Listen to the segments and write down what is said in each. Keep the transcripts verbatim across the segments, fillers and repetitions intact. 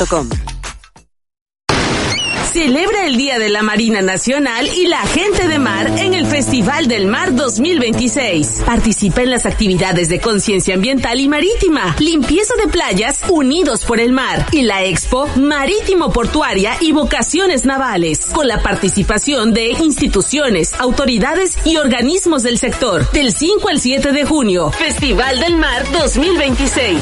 punto com. Celebra el Día de la Marina Nacional y la Gente de Mar en el Festival del Mar dos mil veintiséis. Participa en las actividades de conciencia ambiental y marítima, limpieza de playas, unidos por el mar, y la Expo Marítimo Portuaria y Vocaciones Navales, con la participación de instituciones, autoridades y organismos del sector. Del cinco al siete de junio, Festival del Mar dos mil veintiséis.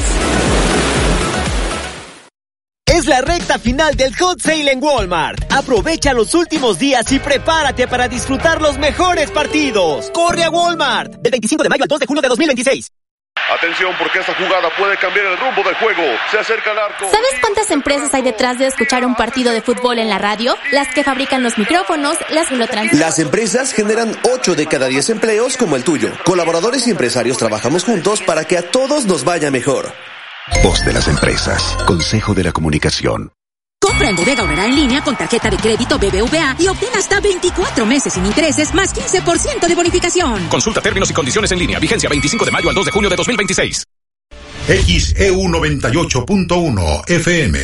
Es la recta final del Hot Sale en Walmart. Aprovecha los últimos días y prepárate para disfrutar los mejores partidos. ¡Corre a Walmart! Del veinticinco de mayo al dos de junio de dos mil veintiséis. Atención, porque esta jugada puede cambiar el rumbo del juego. Se acerca el arco. ¿Sabes cuántas empresas hay detrás de escuchar un partido de fútbol en la radio? Las que fabrican los micrófonos, las que lo transmiten. Las empresas generan ocho de cada diez empleos como el tuyo. Colaboradores y empresarios trabajamos juntos para que a todos nos vaya mejor. Voz de las empresas. Consejo de la Comunicación. Compra en Bodega Aurrerá en línea con tarjeta de crédito B B V A y obtén hasta veinticuatro meses sin intereses más quince por ciento de bonificación. Consulta términos y condiciones en línea. Vigencia veinticinco de mayo al dos de junio de dos mil veintiséis. X E U noventa y ocho punto uno F M.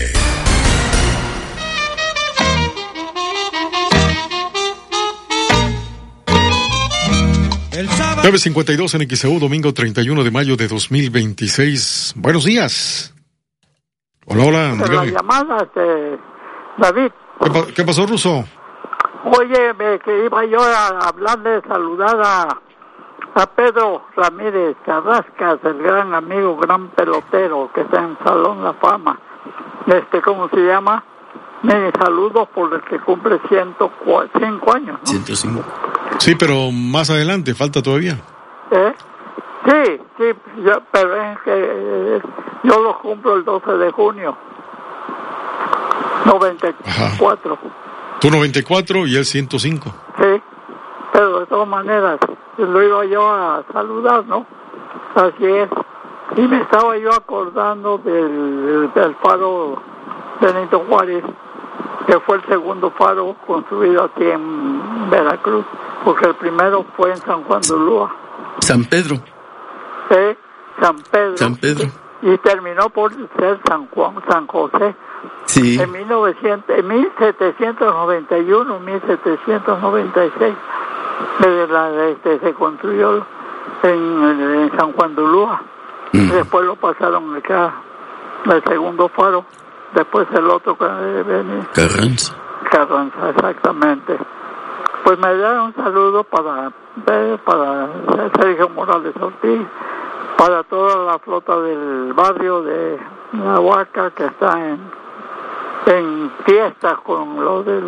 nueve cincuenta y dos en X E U, domingo treinta y uno de mayo de dos mil veintiséis. Buenos días. Hola, hola. La llamada, este, David. ¿Qué, pa- ¿Qué pasó, Ruso? Oye, me, que iba yo a hablarle, saludar a, a Pedro Ramírez Carrascas, el gran amigo, gran pelotero que está en Salón La Fama. Este, ¿cómo se llama? Me saludo por el que cumple ciento cinco años, ¿no? ciento cinco. Sí, pero más adelante, falta todavía. ¿Eh? Sí, sí, yo, pero es que eh, yo lo cumplo el doce de junio. noventa y cuatro. Ajá. Tú noventa y cuatro y él ciento cinco. Sí, pero de todas maneras, lo iba yo a saludar, ¿no? Así es. Y me estaba yo acordando del, del faro Benito Juárez, que fue el segundo faro construido aquí en Veracruz, porque el primero fue en San Juan de Ulúa. San Pedro. ¿Eh? San Pedro. San Pedro. Y terminó por ser San Juan, San José. Sí. En mil novecientos, en mil setecientos noventa y uno, mil setecientos noventa y seis, desde la, este, se construyó en, en San Juan de Ulúa. Mm. Después lo pasaron acá, el segundo faro. Después el otro que venía. Carranza. Carranza, exactamente. Pues me da un saludo para para Sergio Morales Ortiz, para toda la flota del barrio de La Huaca que está en en fiesta con lo del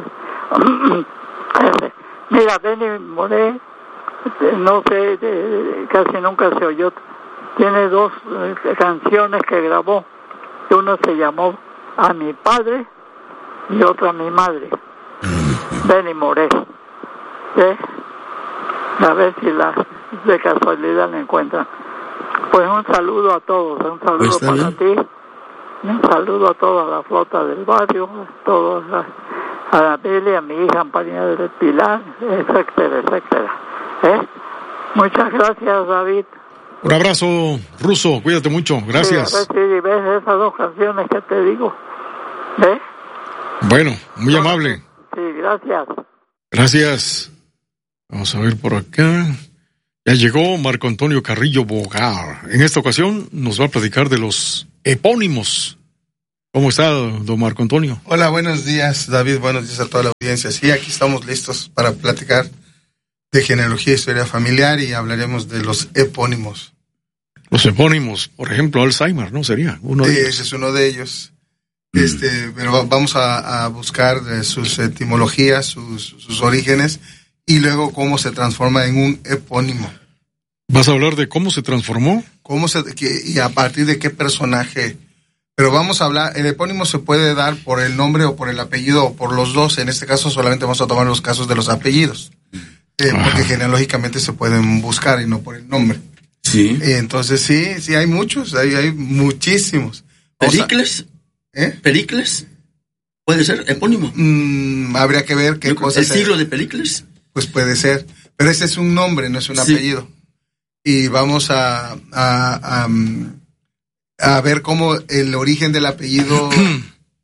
mira, Benny Moré, no sé, de, casi nunca se oyó, tiene dos eh, canciones que grabó, uno se llamó A mi padre y otra a mi madre. Benny Moré. ¿Eh? A ver si la de casualidad la encuentran. Pues un saludo a todos, un saludo pues para bien. Ti, un saludo a toda la flota del barrio, a todos, a, a la Bella, a mi hija Amparina del Pilar, etcétera, etcétera. ¿Eh? Muchas gracias, David. Un abrazo, Ruso, cuídate mucho, gracias. Sí, a ver si ves esas dos canciones que te digo. ¿Eh? Bueno, muy no, amable. Sí, gracias. Gracias. Vamos a ver por acá. Ya llegó Marco Antonio Carrillo Bogar. En esta ocasión nos va a platicar de los epónimos. ¿Cómo está, don Marco Antonio? Hola, buenos días, David. Buenos días a toda la audiencia. Sí, aquí estamos listos para platicar de genealogía e historia familiar y hablaremos de los epónimos. Los epónimos, por ejemplo, Alzheimer, ¿no? Sería uno de sí, ellos. Ese es uno de ellos. Mm. Este, pero vamos a, a buscar sus etimologías, sus, sus orígenes y luego cómo se transforma en un epónimo. ¿Vas a hablar de cómo se transformó? Cómo se que, y a partir de qué personaje. Pero vamos a hablar, el epónimo se puede dar por el nombre o por el apellido o por los dos. En este caso solamente vamos a tomar los casos de los apellidos. Eh, porque genealógicamente se pueden buscar y no por el nombre. Sí. Eh, entonces sí, sí hay muchos, hay, hay muchísimos. ¿Pericles? ¿Eh? ¿Pericles? ¿Puede ser epónimo? Mm, habría que ver qué cosas. ¿El siglo de Pericles? Pues puede ser. Pero ese es un nombre, no es un sí. apellido. Y vamos a, a, a, a ver cómo el origen del apellido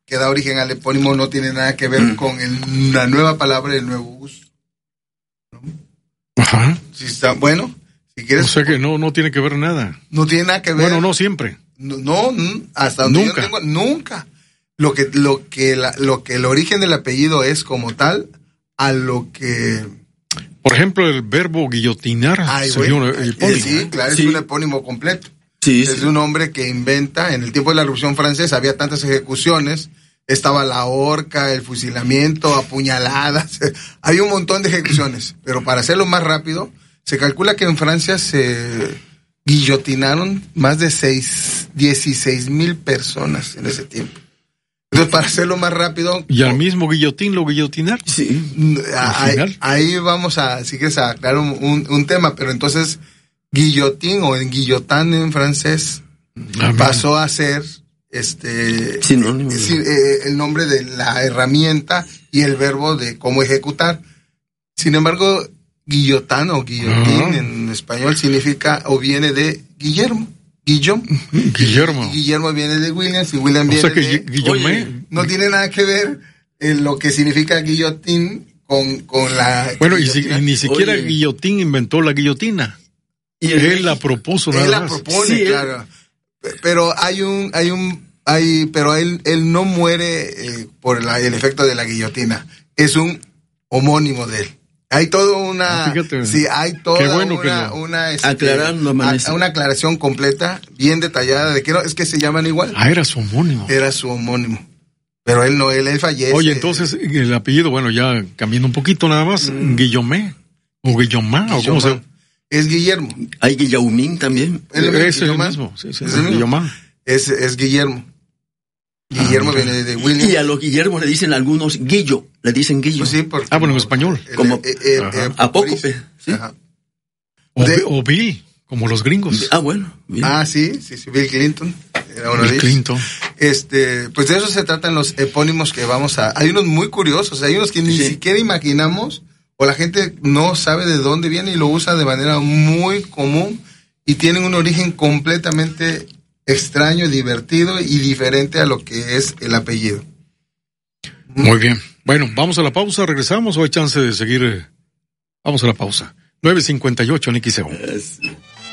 que da origen al epónimo no tiene nada que ver mm. con el, la nueva palabra y el nuevo uso. ¿No? Ajá. Si está, bueno, si quieres... O sea que no, no tiene que ver nada. No tiene nada que ver. Bueno, no siempre. No, no hasta donde nunca. yo tengo, nunca. Lo que, lo que, la, lo que el origen del apellido es como tal, a lo que... Por ejemplo, el verbo guillotinar Ay, sería un epónimo. Sí, claro, sí. es un epónimo completo. Sí, es sí. un hombre que inventa, en el tiempo de la Revolución Francesa había tantas ejecuciones, estaba la horca, el fusilamiento, apuñaladas, hay un montón de ejecuciones, pero para hacerlo más rápido, se calcula que en Francia se guillotinaron más de seis, dieciséis mil personas en ese tiempo. Entonces, para hacerlo más rápido... ¿Y al mismo guillotín lo guillotinar? Sí. Ahí, ahí vamos a, si quieres, a aclarar un, un, un tema, pero entonces, guillotín o en guillotán en francés ah, pasó a ser este sinónimo. Es decir, eh, el nombre de la herramienta y el verbo de cómo ejecutar. Sin embargo, guillotán o guillotín ah. en español significa o viene de Guillermo. Guillaume. Guillermo. Guillermo viene de Williams y William viene o sea que de... Guillaume. Oye, no tiene nada que ver en lo que significa guillotín con, con la... Bueno, y, si, y ni siquiera Oye. Guillotín inventó la guillotina. Y él, él la propuso nada Él la más. propone, sí, claro. Él... Pero hay un... hay un hay pero él, él no muere eh, por la, el efecto de la guillotina. Es un homónimo de él. Hay todo una, ah, sí, hay toda bueno una, lo... una, este, Aclarando, a, una aclaración completa, bien detallada de que no, es que se llaman igual. Ah, era su homónimo. Era su homónimo. Pero él no, él, él fallece. Oye, entonces, el apellido, bueno, ya cambiando un poquito nada más, mm. Guillomé, o Guillomá, o cómo se... Es Guillermo. Hay Guillaumín también. Es, es el mismo, sí, sí, es, el Guillomá. Es, es Guillermo. Guillermo ah, viene de William. Y a los Guillermo le dicen algunos Guillo, le dicen Guillo. Pues sí, porque ah, bueno, en español. El, como el, el, el, apócope. ¿Sí? O, de, o Bill, como los gringos. Ah, bueno. Bill. Ah, sí, sí, sí, Bill Clinton. Era uno Bill de Clinton. Este, pues de eso se tratan los epónimos que vamos a... Hay unos muy curiosos, hay unos que ni sí. siquiera imaginamos, o la gente no sabe de dónde viene y lo usa de manera muy común y tienen un origen completamente... extraño, divertido y diferente a lo que es el apellido. Muy bien. Bueno, vamos a la pausa, regresamos o hay chance de seguir. Vamos a la pausa. nueve cincuenta y ocho en X E U.